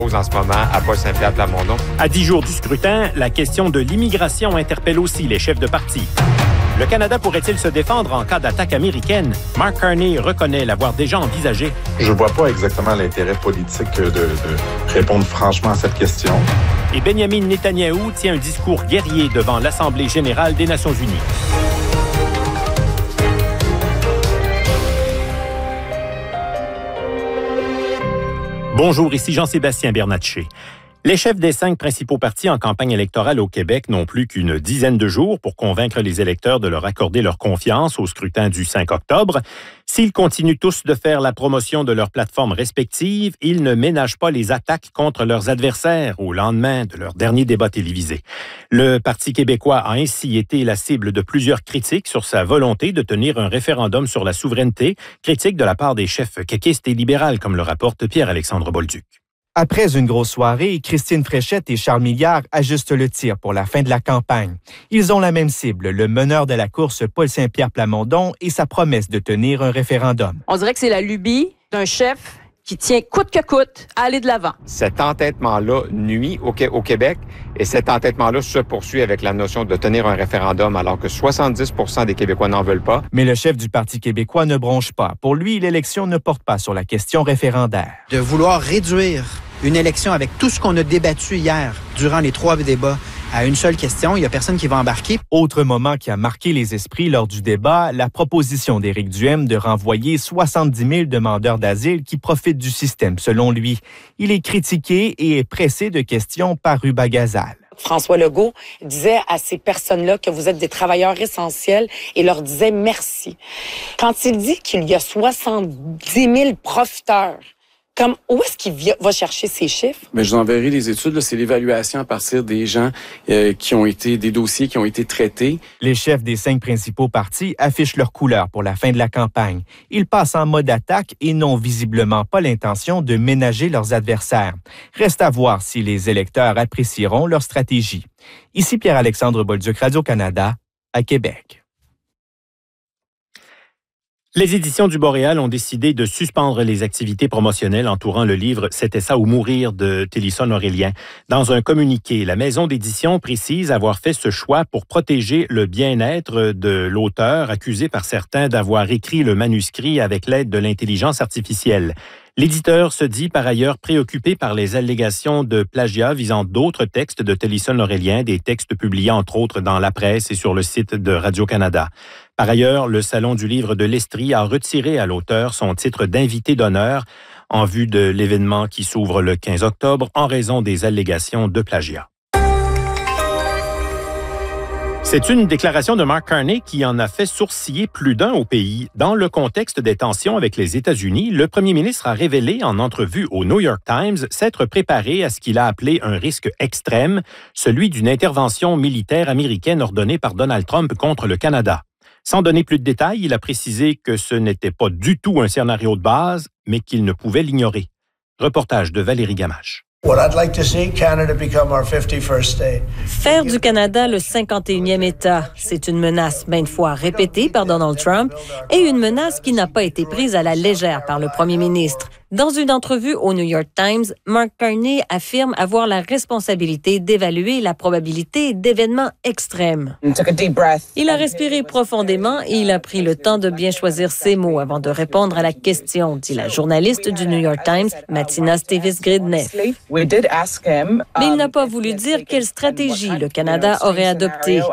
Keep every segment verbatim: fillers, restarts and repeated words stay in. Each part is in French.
En ce moment, à Paul-Saint-Pierre-Plamondon. À dix jours du scrutin, la question de l'immigration interpelle aussi les chefs de parti. Le Canada pourrait-il se défendre en cas d'attaque américaine? Mark Carney reconnaît l'avoir déjà envisagé. Je ne vois pas exactement l'intérêt politique de, de répondre franchement à cette question. Et Benjamin Netanyahou tient un discours guerrier devant l'Assemblée générale des Nations unies. Bonjour, ici Jean-Sébastien Bernatchez. Les chefs des cinq principaux partis en campagne électorale au Québec n'ont plus qu'une dizaine de jours pour convaincre les électeurs de leur accorder leur confiance au scrutin du cinq octobre. S'ils continuent tous de faire la promotion de leurs plateformes respectives, ils ne ménagent pas les attaques contre leurs adversaires au lendemain de leur dernier débat télévisé. Le Parti québécois a ainsi été la cible de plusieurs critiques sur sa volonté de tenir un référendum sur la souveraineté, critiques de la part des chefs caquistes et libérales, comme le rapporte Pierre-Alexandre Bolduc. Après une grosse soirée, Christine Fréchette et Charles Milliard ajustent le tir pour la fin de la campagne. Ils ont la même cible, le meneur de la course Paul Saint-Pierre Plamondon et sa promesse de tenir un référendum. On dirait que c'est la lubie d'un chef qui tient coûte que coûte à aller de l'avant. Cet entêtement-là nuit au, au Québec et cet entêtement-là se poursuit avec la notion de tenir un référendum alors que soixante-dix pour cent des Québécois n'en veulent pas. Mais le chef du Parti québécois ne bronche pas. Pour lui, l'élection ne porte pas sur la question référendaire. De vouloir réduire une élection avec tout ce qu'on a débattu hier durant les trois débats à une seule question, il n'y a personne qui va embarquer. Autre moment qui a marqué les esprits lors du débat, la proposition d'Éric Duhaime de renvoyer soixante-dix mille demandeurs d'asile qui profitent du système, selon lui. Il est critiqué et est pressé de questions par Ruba Gazal. François Legault disait à ces personnes-là que vous êtes des travailleurs essentiels et leur disait merci. Quand il dit qu'il y a soixante-dix mille profiteurs, comme, où est-ce qu'il va chercher ces chiffres? Mais je vous enverrai les études. Là, c'est l'évaluation à partir des gens euh, qui ont été, des dossiers qui ont été traités. Les chefs des cinq principaux partis affichent leur couleur pour la fin de la campagne. Ils passent en mode attaque et n'ont visiblement pas l'intention de ménager leurs adversaires. Reste à voir si les électeurs apprécieront leur stratégie. Ici Pierre-Alexandre Bolduc, Radio-Canada, à Québec. Les éditions du Boréal ont décidé de suspendre les activités promotionnelles entourant le livre « C'était ça ou mourir » de Télisson Aurélien. Dans un communiqué, la maison d'édition précise avoir fait ce choix pour protéger le bien-être de l'auteur accusé par certains d'avoir écrit le manuscrit avec l'aide de l'intelligence artificielle. L'éditeur se dit par ailleurs préoccupé par les allégations de plagiat visant d'autres textes de Télisson Aurélien, des textes publiés entre autres dans la presse et sur le site de Radio-Canada. Par ailleurs, le Salon du livre de l'Estrie a retiré à l'auteur son titre d'invité d'honneur en vue de l'événement qui s'ouvre le quinze octobre en raison des allégations de plagiat. C'est une déclaration de Mark Carney qui en a fait sourciller plus d'un au pays. Dans le contexte des tensions avec les États-Unis, le premier ministre a révélé en entrevue au New York Times s'être préparé à ce qu'il a appelé un risque extrême, celui d'une intervention militaire américaine ordonnée par Donald Trump contre le Canada. Sans donner plus de détails, il a précisé que ce n'était pas du tout un scénario de base, mais qu'il ne pouvait l'ignorer. Reportage de Valérie Gamache. Faire du Canada le cinquante et unième État, c'est une menace maintes fois répétée par Donald Trump et une menace qui n'a pas été prise à la légère par le premier ministre. Dans une entrevue au New York Times, Mark Carney affirme avoir la responsabilité d'évaluer la probabilité d'événements extrêmes. Il a respiré profondément et il a pris le temps de bien choisir ses mots avant de répondre à la question, dit la journaliste du New York Times, Martina Stevens-Gridneff. Mais il n'a pas voulu dire quelle stratégie le Canada aurait adoptée.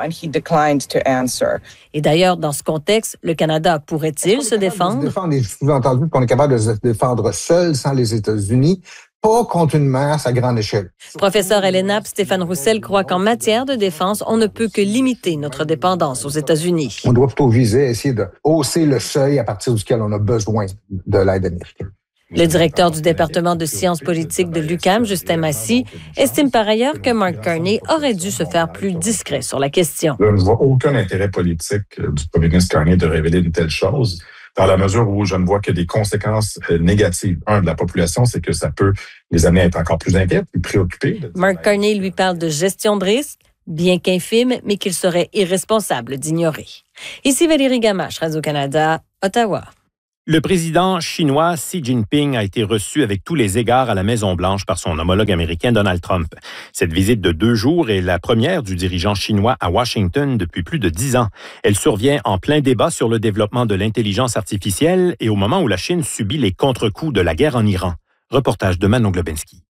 Et d'ailleurs, dans ce contexte, le Canada pourrait-il se défendre? Défendre les sous-entendus qu'on est capable de se défendre seul, sans les États-Unis, pas contre une menace à grande échelle. Professeur à l'E N A P, Stéphane Roussel croit qu'en matière de défense, on ne peut que limiter notre dépendance aux États-Unis. On doit plutôt viser, essayer de hausser le seuil à partir duquel on a besoin de l'aide américaine. Le directeur du département de sciences politiques de l'U Q A M, Justin Massy, estime par ailleurs que Mark Carney aurait dû se faire plus discret sur la question. Je ne vois aucun intérêt politique du premier ministre Carney de révéler une telle chose, dans la mesure où je ne vois que des conséquences négatives. Un, de la population, c'est que ça peut les amener à être encore plus inquiets, plus préoccupés. Mark Carney lui parle de gestion de risque, bien qu'infime, mais qu'il serait irresponsable d'ignorer. Ici Valérie Gamache, Radio-Canada, Ottawa. Le président chinois Xi Jinping a été reçu avec tous les égards à la Maison-Blanche par son homologue américain Donald Trump. Cette visite de deux jours est la première du dirigeant chinois à Washington depuis plus de dix ans. Elle survient en plein débat sur le développement de l'intelligence artificielle et au moment où la Chine subit les contre-coups de la guerre en Iran. Reportage de Manon Globensky.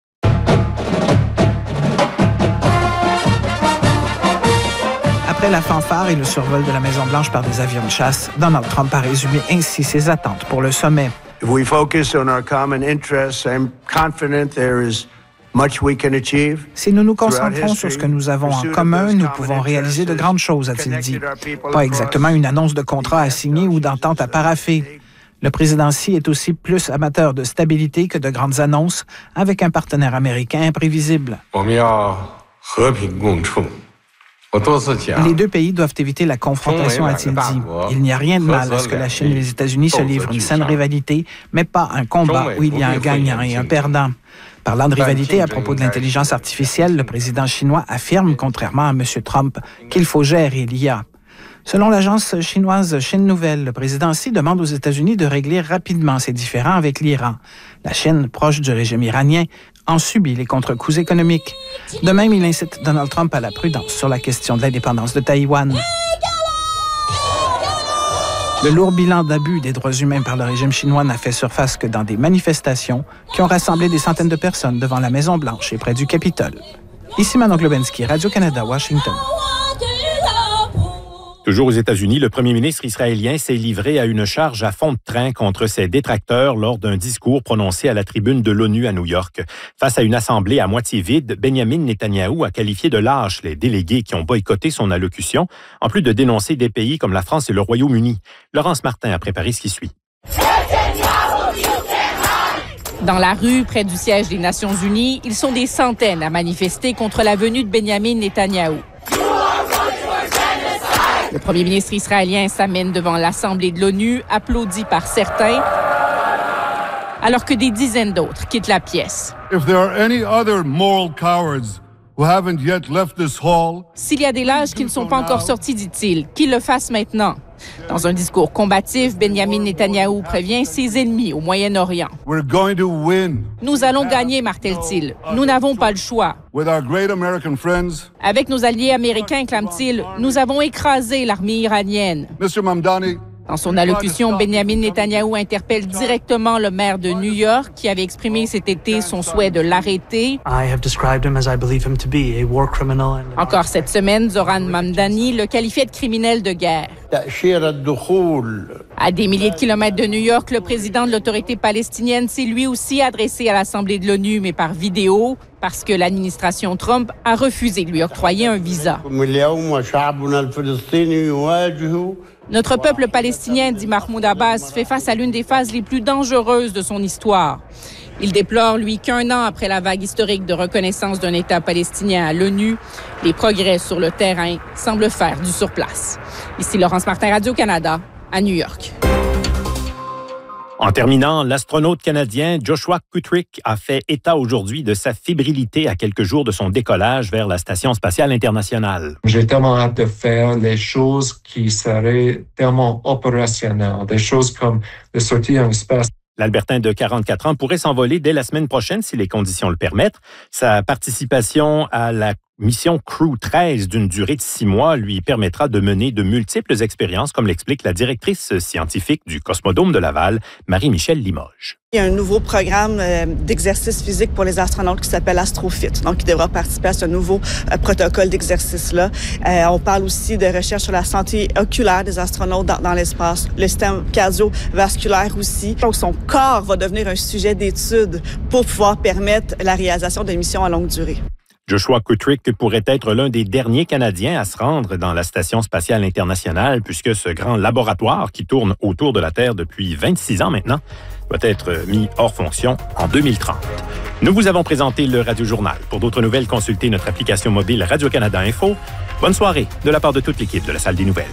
Après la fanfare et le survol de la Maison-Blanche par des avions de chasse, Donald Trump a résumé ainsi ses attentes pour le sommet. If we focus on our common interests, I'm confident there is much we can achieve. Si nous nous concentrons sur ce que nous avons en commun, nous pouvons réaliser de grandes choses, a-t-il dit. Pas exactement une annonce de contrat à signer ou d'entente à paraffer. Le président Xi est aussi plus amateur de stabilité que de grandes annonces, avec un partenaire américain imprévisible. Les deux pays doivent éviter la confrontation, a-t-il dit. Il n'y a rien de mal à ce que la Chine et les États-Unis se livrent une saine rivalité, mais pas un combat où il y a un gagnant et un perdant. Parlant de rivalité à propos de l'intelligence artificielle, le président chinois affirme, contrairement à M. Trump, qu'il faut gérer l'I A. Selon l'agence chinoise Chine Nouvelle, le président Xi demande aux États-Unis de régler rapidement ses différends avec l'Iran. La Chine, proche du régime iranien, en subit les contre-coups économiques. De même, il incite Donald Trump à la prudence sur la question de l'indépendance de Taïwan. Le lourd bilan d'abus des droits humains par le régime chinois n'a fait surface que dans des manifestations qui ont rassemblé des centaines de personnes devant la Maison-Blanche et près du Capitole. Ici Manon Globensky, Radio-Canada, Washington. Toujours aux États-Unis, le premier ministre israélien s'est livré à une charge à fond de train contre ses détracteurs lors d'un discours prononcé à la tribune de l'ONU à New York. Face à une assemblée à moitié vide, Benjamin Netanyahou a qualifié de lâches les délégués qui ont boycotté son allocution, en plus de dénoncer des pays comme la France et le Royaume-Uni. Laurence Martin a préparé ce qui suit. Dans la rue, près du siège des Nations unies, ils sont des centaines à manifester contre la venue de Benjamin Netanyahou. Le premier ministre israélien s'amène devant l'Assemblée de l'ONU, applaudi par certains, alors que des dizaines d'autres quittent la pièce. If there are any other moral cowards who haven't yet left this hall, s'il y a des lâches qui ne sont pas encore sortis, dit-il, qu'ils le fassent maintenant. Dans un discours combatif, Benjamin Netanyahou prévient ses ennemis au Moyen-Orient. We're going to win. Nous allons gagner, martèle-t-il. Nous n'avons pas le choix. With our great American friends, avec nos alliés américains, clame-t-il, nous avons écrasé l'armée iranienne. Mister Mamdani, dans son allocution, Benjamin Netanyahou interpelle directement le maire de New York qui avait exprimé cet été son souhait de l'arrêter. Encore cette semaine, Zoran Mamdani le qualifiait de criminel de guerre. À des milliers de kilomètres de New York, le président de l'autorité palestinienne s'est lui aussi adressé à l'Assemblée de l'ONU, mais par vidéo, parce que l'administration Trump a refusé de lui octroyer un visa. Notre peuple palestinien, dit Mahmoud Abbas, fait face à l'une des phases les plus dangereuses de son histoire. Il déplore, lui, qu'un an après la vague historique de reconnaissance d'un État palestinien à l'ONU, les progrès sur le terrain semblent faire du surplace. Ici Laurence Martin, Radio-Canada, à New York. En terminant, l'astronaute canadien Joshua Kutrick a fait état aujourd'hui de sa fébrilité à quelques jours de son décollage vers la Station spatiale internationale. J'ai tellement hâte de faire les choses qui seraient tellement opérationnelles, des choses comme de sortir en espace. L'Albertain de quarante-quatre ans pourrait s'envoler dès la semaine prochaine si les conditions le permettent. Sa participation à la mission Crew treize d'une durée de six mois lui permettra de mener de multiples expériences, comme l'explique la directrice scientifique du Cosmodome de Laval, Marie-Michèle Limoges. Il y a un nouveau programme euh, d'exercice physique pour les astronautes qui s'appelle AstroFit. Donc, il devra participer à ce nouveau euh, protocole d'exercice-là. Euh, on parle aussi de recherche sur la santé oculaire des astronautes dans, dans l'espace, le système cardiovasculaire aussi. Donc, son corps va devenir un sujet d'étude pour pouvoir permettre la réalisation des missions à longue durée. Joshua Kutrick pourrait être l'un des derniers Canadiens à se rendre dans la Station spatiale internationale, puisque ce grand laboratoire qui tourne autour de la Terre depuis vingt-six ans maintenant doit être mis hors fonction en deux mille trente. Nous vous avons présenté le Radio-Journal. Pour d'autres nouvelles, consultez notre application mobile Radio-Canada Info. Bonne soirée de la part de toute l'équipe de la Salle des Nouvelles.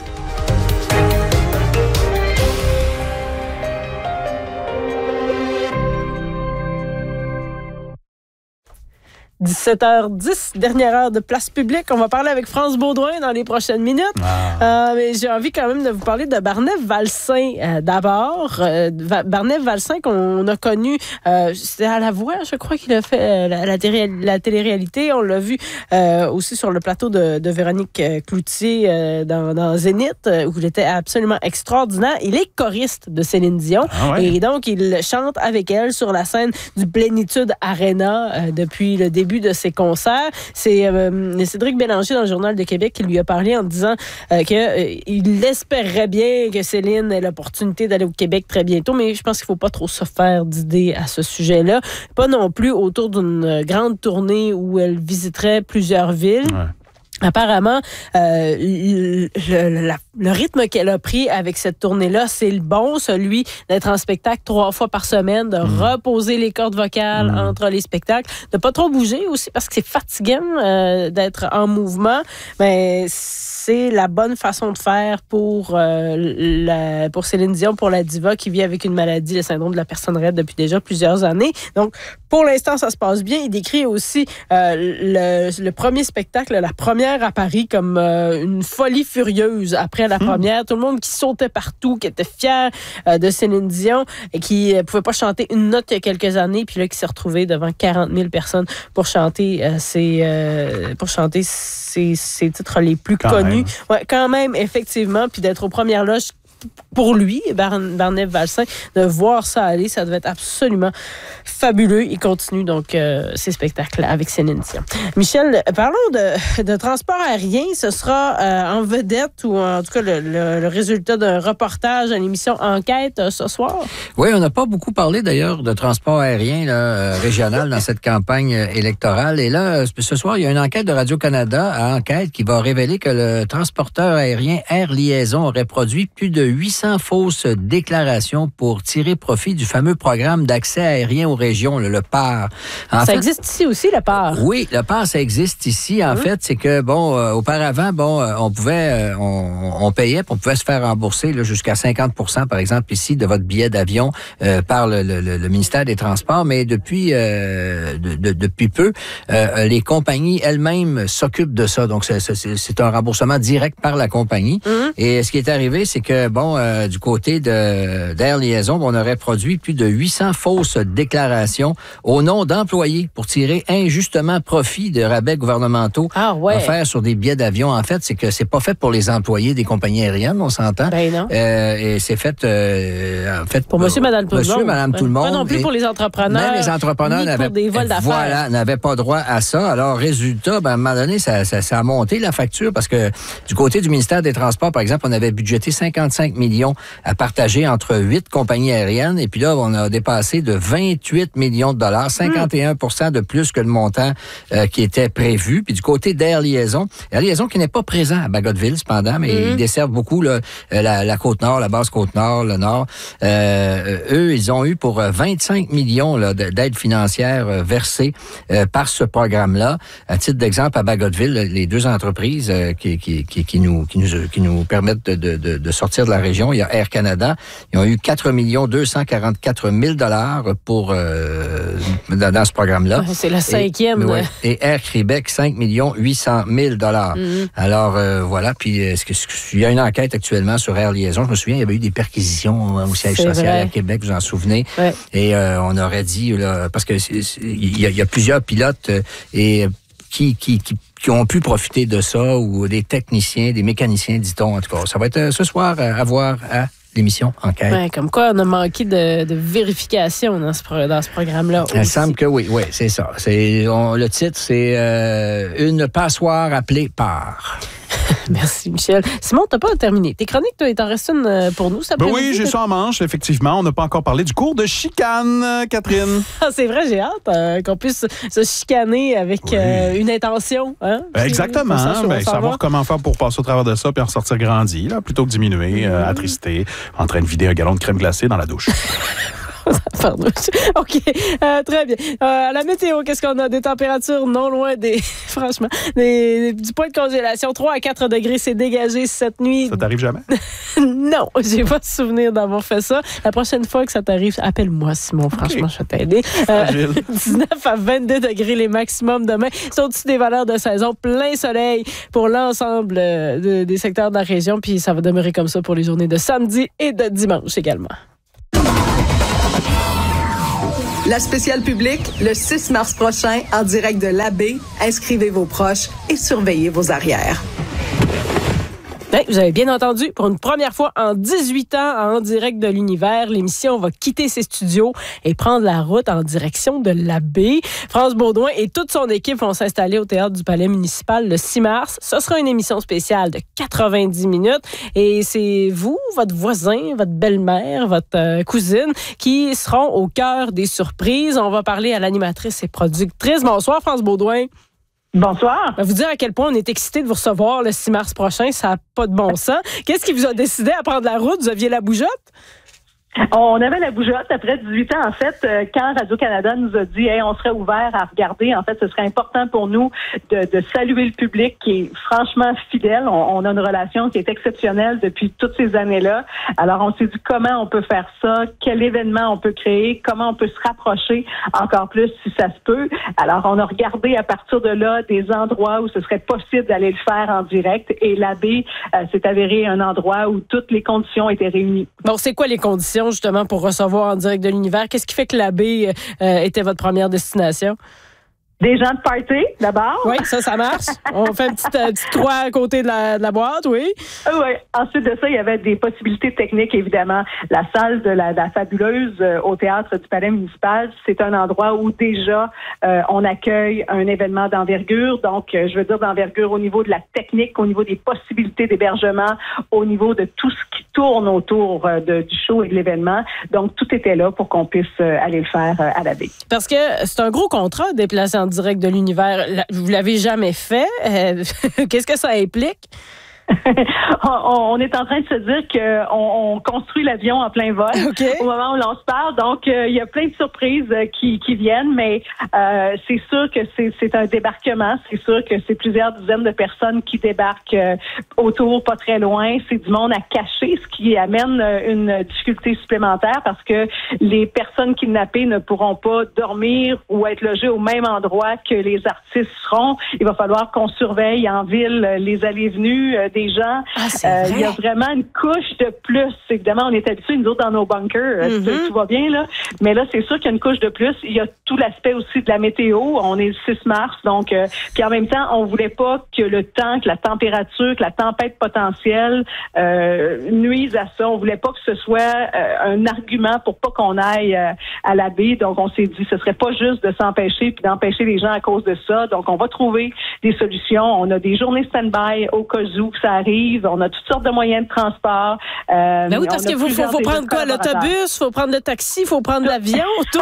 dix-sept heures dix, dernière heure de place publique. On va parler avec France Baudouin dans les prochaines minutes. Ah. Euh, mais j'ai envie quand même de vous parler de Barnève-Valsin euh, d'abord. Euh, Barnève-Valsin qu'on a connu, euh, c'était à La Voix, je crois qu'il a fait euh, la, la, télé, la télé-réalité. On l'a vu euh, aussi sur le plateau de, de Véronique Cloutier euh, dans, dans Zénith, où il était absolument extraordinaire. Il est choriste de Céline Dion. Ah ouais. Et donc, il chante avec elle sur la scène du Plénitude Arena euh, depuis le début de ses concerts. C'est euh, Cédric Bélanger dans le Journal de Québec qui lui a parlé en disant euh, qu'il euh, espérait bien que Céline ait l'opportunité d'aller au Québec très bientôt, mais je pense qu'il ne faut pas trop se faire d'idées à ce sujet-là. Pas non plus autour d'une grande tournée où elle visiterait plusieurs villes. Ouais. Apparemment, euh, le, le, la, le rythme qu'elle a pris avec cette tournée-là, c'est le bon, celui d'être en spectacle trois fois par semaine, de mmh. reposer les cordes vocales mmh. entre les spectacles, de pas trop bouger aussi parce que c'est fatigant euh, d'être en mouvement, mais c'est la bonne façon de faire pour, euh, la, pour Céline Dion, pour la diva qui vit avec une maladie, le syndrome de la personne raide depuis déjà plusieurs années. Donc, pour l'instant, ça se passe bien. Il décrit aussi euh, le, le premier spectacle, la première à Paris comme euh, une folie furieuse après la mmh. première. Tout le monde qui sautait partout, qui était fier euh, de Céline Dion et qui ne euh, pouvait pas chanter une note il y a quelques années, puis là, qui s'est retrouvé devant quarante mille personnes pour chanter euh, ses, euh, pour chanter ses, ses titres les plus quand connus. Même. Ouais, quand même, effectivement, puis d'être aux premières loges pour lui, Barnève-Valsin, de voir ça aller, ça devait être absolument fabuleux. Il continue donc euh, ses spectacles avec Céline Dion. Michel, parlons de, de transport aérien. Ce sera euh, en vedette ou en tout cas le, le, le résultat d'un reportage à l'émission Enquête euh, ce soir. Oui, on n'a pas beaucoup parlé d'ailleurs de transport aérien là, euh, régional dans cette campagne électorale. Et là, ce soir, il y a une enquête de Radio-Canada à Enquête qui va révéler que le transporteur aérien Air Liaison aurait produit plus de huit cents fausses déclarations pour tirer profit du fameux programme d'accès aérien aux régions, le, le P A R. En ça fait, existe ici aussi, le P A R? Oui, le P A R, ça existe ici. En mmh. fait, c'est que, bon, euh, auparavant, bon, euh, on pouvait, euh, on, on payait, puis on pouvait se faire rembourser là, jusqu'à cinquante pour cent, par exemple, ici, de votre billet d'avion euh, par le, le, le ministère des Transports. Mais depuis, euh, de, de, depuis peu, euh, les compagnies elles-mêmes s'occupent de ça. Donc, c'est, c'est, c'est un remboursement direct par la compagnie. Mmh. Et ce qui est arrivé, c'est que, bon, Euh, du côté de, d'Air Liaison, on aurait produit plus de huit cents fausses déclarations au nom d'employés pour tirer injustement profit de rabais gouvernementaux ah, ouais. offerts sur des billets d'avion. En fait, c'est que c'est pas fait pour les employés des compagnies aériennes, on s'entend. Ben non. Euh, et c'est fait, euh, en fait pour monsieur, madame, tout le monde. Monsieur, madame, tout le monde. Pas non plus et pour les entrepreneurs. Même les entrepreneurs ni n'avaient, pour des vols d'affaires. Voilà, n'avaient pas droit à ça. Alors, résultat, ben, à un moment donné, ça, ça, ça a monté la facture parce que du côté du ministère des Transports, par exemple, on avait budgété cinquante-cinq millions à partager entre huit compagnies aériennes. Et puis là, on a dépassé de vingt-huit millions de dollars, cinquante et un pour cent de plus que le montant euh, qui était prévu. Puis du côté d'Air Liaison, Air Liaison qui n'est pas présent à Bagotville, cependant, mais mm-hmm. ils desservent beaucoup là, la, la Côte-Nord, la basse Côte-Nord, le Nord. Euh, eux, ils ont eu pour vingt-cinq millions là, d'aides financières euh, versées euh, par ce programme-là. À titre d'exemple, à Bagotville, les deux entreprises euh, qui, qui, qui, qui, nous, qui, nous, qui nous permettent de, de, de sortir de la région, il y a Air Canada, ils ont eu quatre millions deux cent quarante-quatre mille dollars pour euh, dans, dans ce programme-là. Ouais, c'est le cinquième. Et, de... ouais, et Air Québec, cinq millions huit cent mille dollars. Mm-hmm. Alors, euh, voilà. Puis, est-ce que, est-ce que, il y a une enquête actuellement sur Air Liaison. Je me souviens, il y avait eu des perquisitions au siège social à Québec, vous en souvenez. Ouais. Et euh, on aurait dit, là, parce que il y, y a plusieurs pilotes euh, et qui, qui, qui qui ont pu profiter de ça, ou des techniciens, des mécaniciens, dit-on, en tout cas. Ça va être euh, ce soir à voir à l'émission Enquête. Ouais, comme quoi, on a manqué de, de vérification dans ce, pro, dans ce programme-là. Il semble que oui, oui, c'est ça. C'est, on, le titre, c'est euh, « Une passoire appelée par ». Merci, Michel. Simon, t'as pas terminé. Tes chroniques, toi, il t'en reste une pour nous, ça ben oui, j'ai ça en manche, effectivement. On n'a pas encore parlé du cours de chicane, Catherine. Ah, c'est vrai, j'ai hâte euh, qu'on puisse se chicaner avec oui. euh, une intention. Hein? Exactement. Ça, ben, savoir. savoir comment faire pour passer au travers de ça puis en ressortir grandi, là, plutôt que diminuer, mmh. euh, attristé, en train de vider un gallon de crème glacée dans la douche. Pardon. OK. Euh, très bien. Euh, la météo, qu'est-ce qu'on a? Des températures non loin des... Franchement, des, du point de congélation. trois à quatre degrés, c'est dégagé cette nuit. Ça t'arrive jamais? Non, j'ai pas de souvenir d'avoir fait ça. La prochaine fois que ça t'arrive, appelle-moi, Simon. Franchement, okay. Je vais t'aider. Euh, dix-neuf à vingt-deux degrés les maximums demain. C'est au-dessus des valeurs de saison. Plein soleil pour l'ensemble de, des secteurs de la région. Puis ça va demeurer comme ça pour les journées de samedi et de dimanche également. La spéciale publique, le six mars prochain, en direct de l'A B. Inscrivez vos proches et surveillez vos arrières. Oui, vous avez bien entendu, pour une première fois en dix-huit ans, en direct de l'univers, l'émission va quitter ses studios et prendre la route en direction de l'A B. France Baudouin et toute son équipe vont s'installer au Théâtre du Palais municipal le six mars. Ce sera une émission spéciale de quatre-vingt-dix minutes et c'est vous, votre voisin, votre belle-mère, votre euh, cousine qui seront au cœur des surprises. On va parler à l'animatrice et productrice. Bonsoir, France Baudouin. Bonsoir. Je vais vous dire à quel point on est excités de vous recevoir le six mars prochain. Ça n'a pas de bon sens. Qu'est-ce qui vous a décidé à prendre la route? Vous aviez la bougeotte? On avait la bougeotte après dix-huit ans. En fait, quand Radio-Canada nous a dit hey, on serait ouvert à regarder, en fait, ce serait important pour nous de, de saluer le public qui est franchement fidèle. On, on a une relation qui est exceptionnelle depuis toutes ces années-là. Alors, on s'est dit comment on peut faire ça, quel événement on peut créer, comment on peut se rapprocher encore plus si ça se peut. Alors, on a regardé à partir de là des endroits où ce serait possible d'aller le faire en direct et l'A B euh, s'est avéré un endroit où toutes les conditions étaient réunies. Bon, c'est quoi les conditions justement pour recevoir en direct de l'univers? Qu'est-ce qui fait que l'A B euh, était votre première destination? Des gens de party, d'abord. Oui, ça, ça marche. On fait une petite, euh, petite croix à côté de la, de la boîte, oui. Oui. Ensuite de ça, il y avait des possibilités techniques, évidemment. La salle de la, de la Fabuleuse euh, au Théâtre du Palais municipal, c'est un endroit où déjà euh, on accueille un événement d'envergure. Donc, euh, je veux dire d'envergure au niveau de la technique, au niveau des possibilités d'hébergement, au niveau de tout ce qui tourne autour euh, de, du show et de l'événement. Donc, tout était là pour qu'on puisse euh, aller le faire euh, à l'A B. Parce que c'est un gros contrat de déplacer en direct de l'univers. Vous l'avez jamais fait. Euh, qu'est-ce que ça implique? on est en train de se dire qu'on on construit l'avion en plein vol okay. au moment où l'on se parle. Donc, euh, il y a plein de surprises euh, qui, qui viennent, mais euh, c'est sûr que c'est, c'est un débarquement. C'est sûr que c'est plusieurs dizaines de personnes qui débarquent euh, autour, pas très loin. C'est du monde à cacher, ce qui amène euh, une difficulté supplémentaire parce que les personnes kidnappées ne pourront pas dormir ou être logées au même endroit que les artistes seront. Il va falloir qu'on surveille en ville les allées-venues euh, des gens. Ah, euh, il y a vraiment une couche de plus. Évidemment, on est habitués, nous autres, dans nos bunkers. Mm-hmm. Tout, tout va bien, là. Mais là, c'est sûr qu'il y a une couche de plus. Il y a tout l'aspect aussi de la météo. On est le six mars, donc... Euh, puis en même temps, on voulait pas que le temps, que la température, que la tempête potentielle euh, nuise à ça. On voulait pas que ce soit euh, un argument pour pas qu'on aille euh, à la baie. Donc, on s'est dit, ce serait pas juste de s'empêcher puis d'empêcher les gens à cause de ça. Donc, on va trouver des solutions. On a des journées stand-by au cas où ça arrive. On a toutes sortes de moyens de transport. Euh, ben oui, parce que vous, faut, faut prendre quoi? L'autobus? Faut prendre le taxi? Faut prendre l'avion? Tout?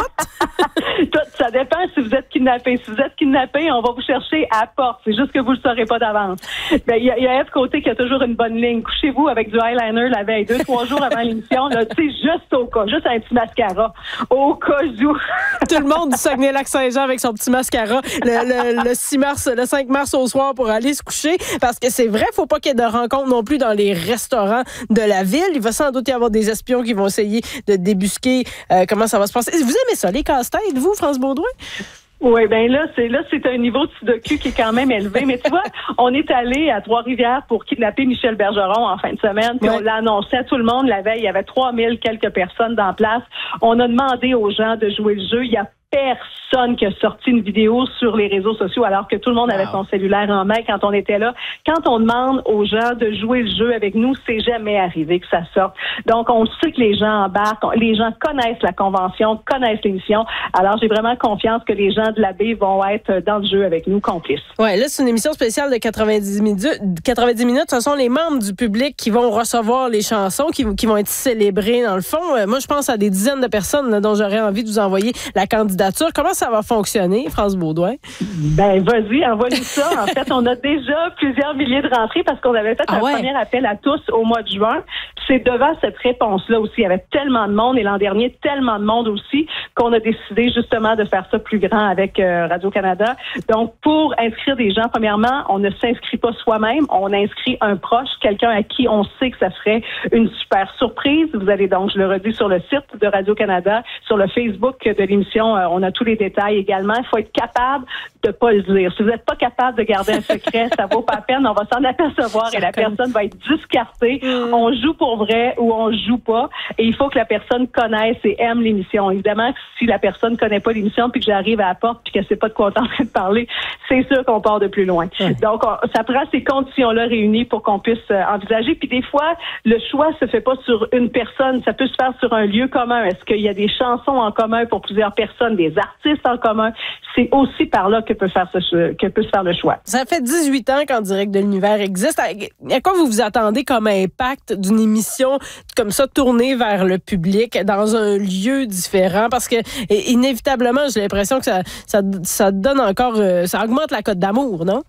Tout. Ça dépend si vous êtes kidnappé. Si vous êtes kidnappé, on va vous chercher à la porte. C'est juste que vous le saurez pas d'avance. Ben, il y a, y a F côté qui a toujours une bonne ligne. Couchez-vous avec du eyeliner la veille, deux, trois jours avant l'émission. Là, tu sais, juste au cas. Juste un petit mascara. Au cas où. Tout le monde du Saguenay-Lac-Saint-Jean avec son petit mascara. Le, le, le six mars, le cinq mars au soir pour aller se coucher. Parce que c'est vrai, faut pas qu'il y ait de rencontres non plus dans les restaurants de la ville. Il va sans doute y avoir des espions qui vont essayer de débusquer euh, comment ça va se passer. Vous aimez ça, les casse-têtes, vous, France Baudouin? Oui, ben là, c'est là, c'est un niveau de sudoku qui est quand même élevé. Mais tu vois, on est allé à Trois-Rivières pour kidnapper Michel Bergeron en fin de semaine. Puis ouais. On l'a annoncé à tout le monde la veille. Il y avait trois mille quelques personnes dans place. On a demandé aux gens de jouer le jeu. Il y a personne qui a sorti une vidéo sur les réseaux sociaux alors que tout le monde avait wow. son cellulaire en main quand on était là. Quand on demande aux gens de jouer le jeu avec nous, c'est jamais arrivé que ça sorte. Donc, on sait que les gens embarquent, les gens connaissent la convention, connaissent l'émission. Alors, j'ai vraiment confiance que les gens de l'A B vont être dans le jeu avec nous, complices. Oui, là, c'est une émission spéciale de quatre-vingt-dix minutes. quatre-vingt-dix minutes, ce sont les membres du public qui vont recevoir les chansons, qui, qui vont être célébrées dans le fond. Moi, je pense à des dizaines de personnes là, dont j'aurais envie de vous envoyer la candidature. Comment ça va fonctionner, France Baudouin? Ben, vas-y, envoie-nous ça. En fait, on a déjà plusieurs milliers de rentrées parce qu'on avait fait ah un ouais. premier appel à tous au mois de juin. c'est devant cette réponse-là aussi. Il y avait tellement de monde, et l'an dernier, tellement de monde aussi, qu'on a décidé justement de faire ça plus grand avec euh, Radio-Canada. Donc, pour inscrire des gens, premièrement, on ne s'inscrit pas soi-même, on inscrit un proche, quelqu'un à qui on sait que ça serait une super surprise. Vous allez donc, je le redis, sur le site de Radio-Canada, sur le Facebook de l'émission, euh, on a tous les détails également. Il faut être capable de pas le dire. Si vous n'êtes pas capable de garder un secret, ça vaut pas la peine, on va s'en apercevoir et la personne va être discartée. Mm. On joue pour vrai ou on joue pas. Et il faut que la personne connaisse et aime l'émission. Évidemment, si la personne connaît pas l'émission puis que j'arrive à la porte puis qu'elle sait pas de quoi on est en train de parler, c'est sûr qu'on part de plus loin. Mm. Donc, on, ça prend ces conditions-là réunies pour qu'on puisse euh, envisager. Puis des fois, le choix se fait pas sur une personne, ça peut se faire sur un lieu commun. Est-ce qu'il y a des chansons en commun pour plusieurs personnes, des artistes en commun? C'est aussi par là que peut faire ce, que peut se faire le choix. Ça fait dix-huit ans qu'En direct de l'univers existe. À quoi vous vous attendez comme impact d'une émission comme ça tournée vers le public dans un lieu différent? Parce que inévitablement, j'ai l'impression que ça, ça, ça donne encore, ça augmente la cote d'amour, non?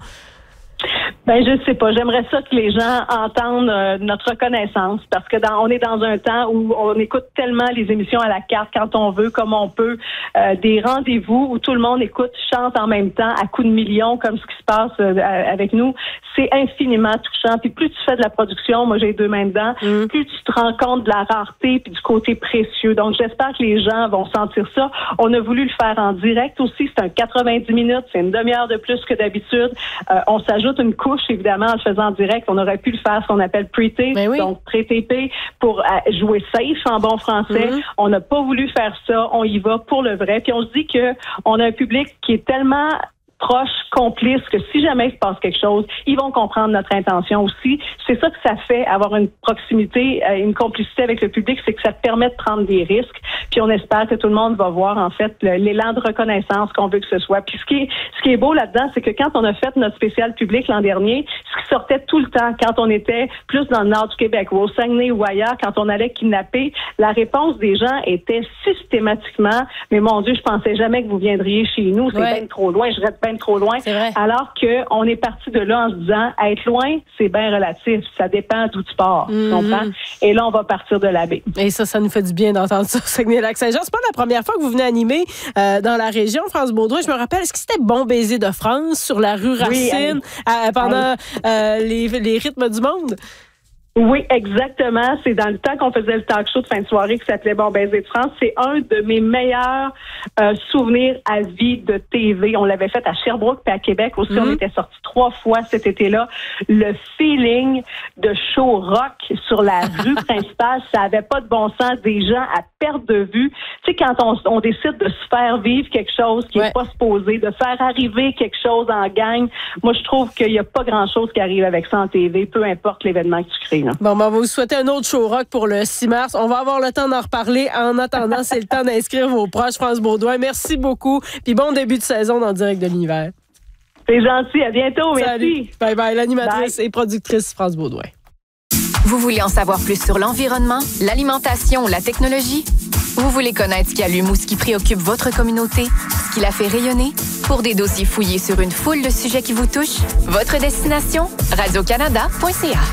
Ben je sais pas. J'aimerais ça que les gens entendent euh, notre reconnaissance, parce que dans, on est dans un temps où on écoute tellement les émissions à la carte quand on veut, comme on peut, euh, des rendez-vous où tout le monde écoute, chante en même temps à coups de millions, comme ce qui se passe euh, avec nous. C'est infiniment touchant. Puis plus tu fais de la production, moi j'ai deux mains dedans, mmh. plus tu te rends compte de la rareté puis du côté précieux. Donc j'espère que les gens vont sentir ça. On a voulu le faire en direct aussi. C'est un quatre-vingt-dix minutes, c'est une demi-heure de plus que d'habitude. Euh, on s'ajoute une couche, évidemment, en le faisant en direct. On aurait pu le faire ce qu'on appelle pre-tape, oui. donc pré-T P, pour euh, jouer safe en bon français. Mm-hmm. On n'a pas voulu faire ça. On y va pour le vrai. Puis on se dit que on a un public qui est tellement proches, complices, que si jamais il se passe quelque chose, ils vont comprendre notre intention aussi. C'est ça que ça fait, avoir une proximité, une complicité avec le public, c'est que ça te permet de prendre des risques. Puis on espère que tout le monde va voir, en fait, l'élan de reconnaissance qu'on veut que ce soit. Puis ce qui est, ce qui est beau là-dedans, c'est que quand on a fait notre spécial public l'an dernier, ce qui sortait tout le temps, quand on était plus dans le nord du Québec, ou au Saguenay ou ailleurs, quand on allait kidnapper, la réponse des gens était systématiquement « Mais mon Dieu, je pensais jamais que vous viendriez chez nous, c'est ouais. bien trop loin, je reste bien trop loin. » Alors qu'on est parti de là en se disant, être loin, c'est bien relatif. Ça dépend d'où tu pars. Mm-hmm. Tu comprends? Et là, on va partir de la baie. Et ça, ça nous fait du bien d'entendre ça, Saguenay-Lac-Saint-Jean. C'est pas la première fois que vous venez animer euh, dans la région, France Baudouin. Je me rappelle, est-ce que c'était Bon baiser de France sur la rue Racine oui, euh, pendant euh, les, les rythmes du monde? Oui, exactement. C'est dans le temps qu'on faisait le talk show de fin de soirée qui s'appelait Bon baiser de France. C'est un de mes meilleurs euh, souvenirs à vie de T V. On l'avait fait à Sherbrooke puis à Québec aussi. Mm-hmm. On était sortis trois fois cet été-là. Le feeling de show rock sur la rue principale, ça avait pas de bon sens. Des gens à perte de vue. Tu sais, quand on, on décide de se faire vivre quelque chose qui ouais. est pas supposé, de faire arriver quelque chose en gang, moi, je trouve qu'il y a pas grand-chose qui arrive avec ça en T V, peu importe l'événement que tu crées. Bon, ben, on va vous souhaiter un autre show rock pour le six mars. On va avoir le temps d'en reparler. En attendant, c'est le temps d'inscrire vos proches. France Baudouin, merci beaucoup. Puis bon début de saison dans Direct de l'univers. C'est gentil. À bientôt. Merci. Salut. Bye bye. L'animatrice bye. et productrice France Baudouin. Vous voulez en savoir plus sur l'environnement, l'alimentation ou la technologie? Vous voulez connaître ce qui allume ou ce qui préoccupe votre communauté? Ce qui la fait rayonner? Pour des dossiers fouillés sur une foule de sujets qui vous touchent, votre destination? radio canada point c a.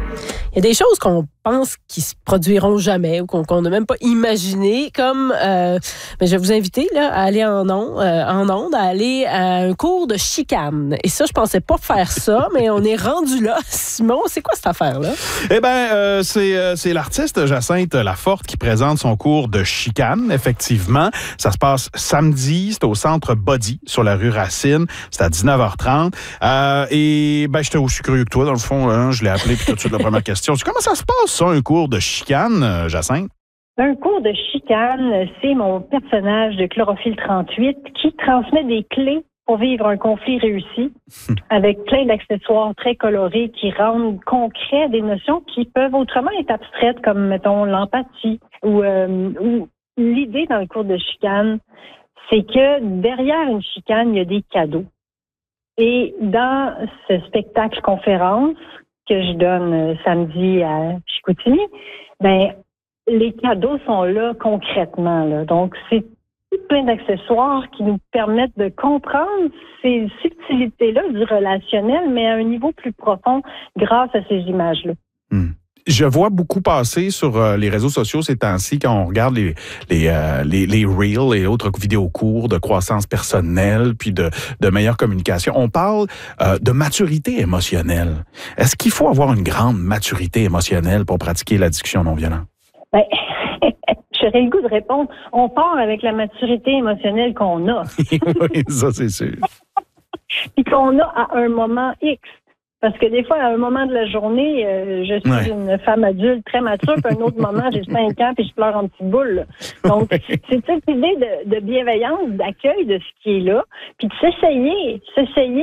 Il y a des choses qu'on pense qui se produiront jamais ou qu'on qu'on n'a même pas imaginé, comme euh, ben, je vais vous inviter là, à aller en onde, euh, en onde, à aller à un cours de chicane. Et ça, je pensais pas faire ça, mais on est rendu là. Simon, c'est quoi cette affaire-là? Eh bien, euh, c'est, euh, c'est l'artiste Jacinthe Laforte qui présente son cours de chicane, effectivement. Ça se passe samedi, c'est au Centre Body, sur la rue Racine. C'est à dix-neuf heures trente. Euh, et ben, j'étais aussi curieux que toi, dans le fond. Hein, je l'ai appelé, puis tout de suite, la première question. Comment ça se passe, ça, un cours de chicane, euh, Jacinthe? Un cours de chicane, c'est mon personnage de Chlorophylle trente-huit qui transmet des clés pour vivre un conflit réussi avec plein d'accessoires très colorés qui rendent concret des notions qui peuvent autrement être abstraites, comme, mettons, l'empathie ou, euh, ou l'idée dans le cours de chicane, c'est que derrière une chicane, il y a des cadeaux. Et dans ce spectacle-conférence que je donne euh, samedi à Chicoutimi, ben les cadeaux sont là concrètement. Là. Donc, c'est plein d'accessoires qui nous permettent de comprendre ces subtilités-là du relationnel, mais à un niveau plus profond grâce à ces images-là. Mmh. je vois beaucoup passer sur euh, les réseaux sociaux ces temps-ci quand on regarde les les euh, les, les reels et autres vidéos courts de croissance personnelle puis de de meilleure communication. On parle euh, de maturité émotionnelle. Est-ce qu'il faut avoir une grande maturité émotionnelle pour pratiquer la discussion non violente? Ben, j'aurais le goût de répondre. On part avec la maturité émotionnelle qu'on a. Oui, ça c'est sûr. Puis qu'on a à un moment X. Parce que des fois, à un moment de la journée, euh, je suis ouais. une femme adulte très mature, puis à un autre moment, j'ai cinq ans, puis je pleure en petite boule. Donc, c'est cette idée de, de bienveillance, d'accueil de ce qui est là, puis de s'essayer, s'essayer